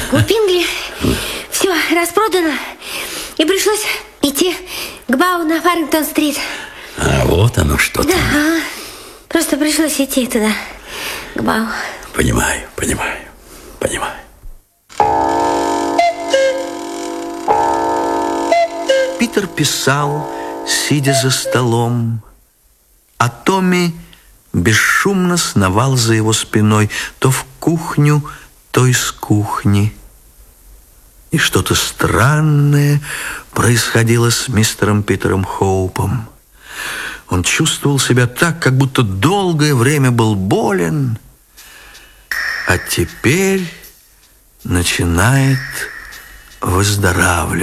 У Пингли все распродано, и пришлось идти к Бау на Фаррингтон-стрит. А вот оно что-то. Да, просто пришлось идти туда, к Бау. Понимаю. Питер писал, сидя за столом, а Томми бесшумно сновал за его спиной то в кухню, то из кухни. И что-то странное происходило с мистером Питером Хоупом. Он чувствовал себя так, как будто долгое время был болен, а теперь начинает выздоравливать.